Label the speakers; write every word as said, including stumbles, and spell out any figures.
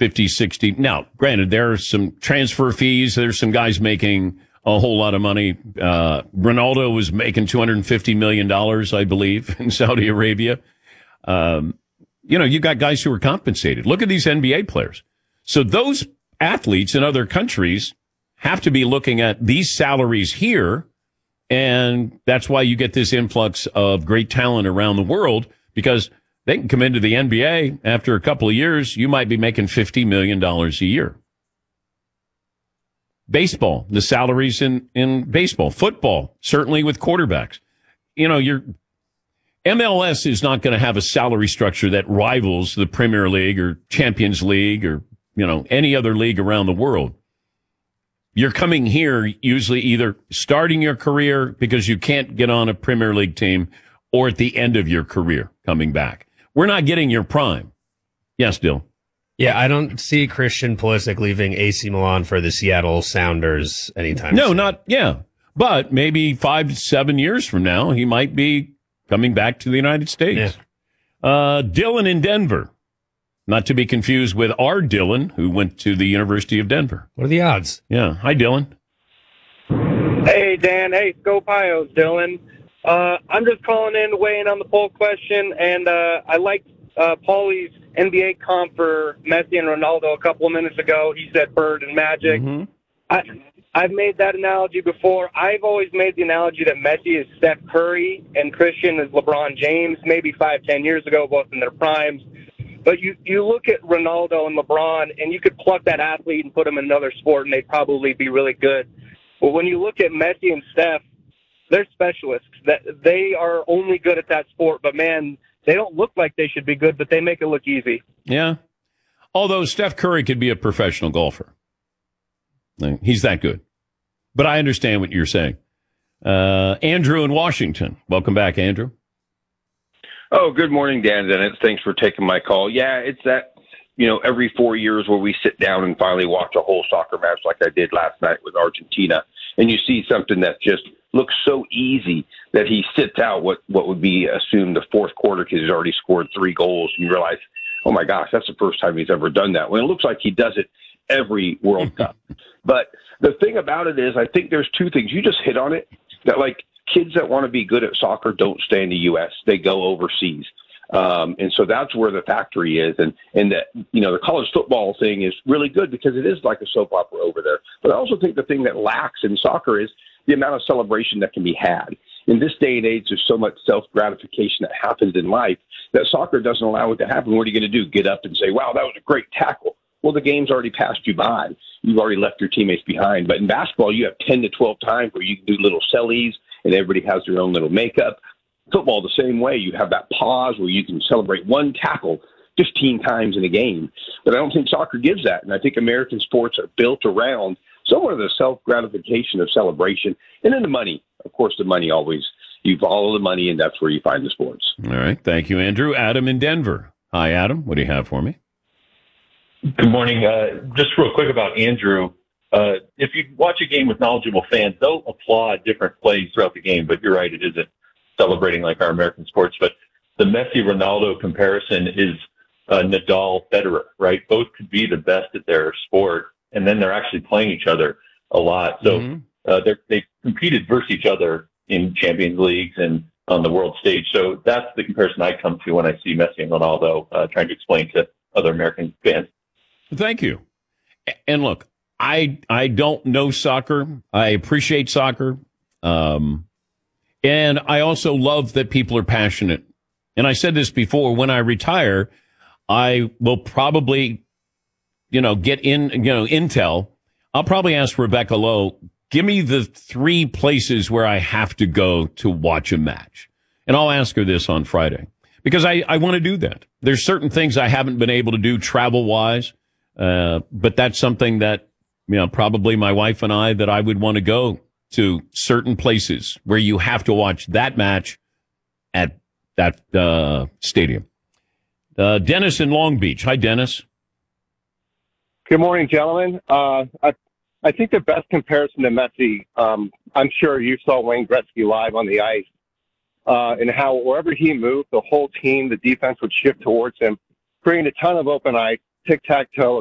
Speaker 1: fifty, sixty. Now, granted, there are some transfer fees. There's some guys making a whole lot of money. Uh, Ronaldo was making two hundred fifty million dollars, I believe, in Saudi Arabia. Um, you know, you got guys who are compensated. Look at these N B A players. So those athletes in other countries have to be looking at these salaries here. And that's why you get this influx of great talent around the world, because they can come into the N B A after a couple of years. You might be making fifty million dollars a year. Baseball, the salaries in, in baseball, football, certainly with quarterbacks. You know, your M L S is not going to have a salary structure that rivals the Premier League or Champions League or, you know, any other league around the world. You're coming here usually either starting your career because you can't get on a Premier League team, or at the end of your career coming back. We're not getting your prime. Yes, Dill.
Speaker 2: Yeah, I don't see Christian Pulisic leaving A C Milan for the Seattle Sounders anytime
Speaker 1: No,
Speaker 2: soon.
Speaker 1: not, yeah. But maybe five to seven years from now, he might be coming back to the United States. Yeah. Uh, Dylan in Denver. Not to be confused with our Dylan, who went to the University of Denver.
Speaker 2: What are the odds?
Speaker 1: Yeah. Hi, Dylan.
Speaker 3: Hey, Dan. Hey, Go Pios, Dylan. Uh, I'm just calling in to weigh in on the poll question, and uh, I liked uh, Paulie's N B A comp for Messi and Ronaldo a couple of minutes ago. He said Bird and Magic. Mm-hmm. I, I've made that analogy before. I've always made the analogy that Messi is Steph Curry and Christian is LeBron James, maybe five, ten years ago, both in their primes. But you, you look at Ronaldo and LeBron, and you could pluck that athlete and put them in another sport, and they'd probably be really good. But when you look at Messi and Steph, they're specialists. That they are only good at that sport. But, man, they don't look like they should be good, but they make it look easy.
Speaker 1: Yeah. Although Steph Curry could be a professional golfer. He's that good. But I understand what you're saying. Uh, Andrew in Washington. Welcome back, Andrew.
Speaker 4: Oh, good morning, Dan Dennis. Thanks for taking my call. Yeah, it's that, you know, every four years where we sit down and finally watch a whole soccer match like I did last night with Argentina, and you see something that just looks so easy that he sits out what, what would be assumed the fourth quarter because he's already scored three goals, and you realize, oh, my gosh, that's the first time he's ever done that. Well, it looks like he does it every World Cup. But the thing about it is I think there's two things. You just hit on it, that, like, kids that want to be good at soccer don't stay in the U S. They go overseas. Um, and so that's where the factory is. And, and that, you know, the college football thing is really good because it is like a soap opera over there. But I also think the thing that lacks in soccer is the amount of celebration that can be had. In this day and age, there's so much self-gratification that happens in life that soccer doesn't allow it to happen. What are you going to do? Get up and say, wow, that was a great tackle. Well, the game's already passed you by. You've already left your teammates behind. But in basketball, you have ten to twelve times where you can do little sellies, and everybody has their own little makeup. Football, the same way. You have that pause where you can celebrate one tackle fifteen times in a game. But I don't think soccer gives that. And I think American sports are built around somewhat of the self-gratification of celebration. And then the money. Of course, the money always, you follow the money, and that's where you find the sports.
Speaker 1: All right. Thank you, Andrew. Adam in Denver. Hi, Adam. What do you have for me?
Speaker 5: Good morning. Uh, just real quick about Andrew. Uh, if you watch a game with knowledgeable fans, they'll applaud different plays throughout the game, but you're right, it isn't celebrating like our American sports. But the Messi-Ronaldo comparison is uh, Nadal-Federer, right? Both could be the best at their sport, and then they're actually playing each other a lot. So mm-hmm. uh, they competed versus each other in Champions Leagues and on the world stage. So that's the comparison I come to when I see Messi and Ronaldo uh, trying to explain to other American fans.
Speaker 1: Thank you. And look, I I don't know soccer. I appreciate soccer. Um, and I also love that people are passionate. And I said this before, when I retire, I will probably, you know, get in, you know, intel. I'll probably ask Rebecca Lowe, give me the three places where I have to go to watch a match. And I'll ask her this on Friday because I, I want to do that. There's certain things I haven't been able to do travel-wise. Uh, but that's something that, you know, probably my wife and I, that I would want to go to certain places where you have to watch that match at that uh, stadium. Uh, Dennis in Long Beach. Hi, Dennis.
Speaker 3: Good morning, gentlemen. Uh, I, I think the best comparison to Messi, um, I'm sure you saw Wayne Gretzky live on the ice, uh, and how wherever he moved, the whole team, the defense would shift towards him, creating a ton of open ice. Tic-tac-toe,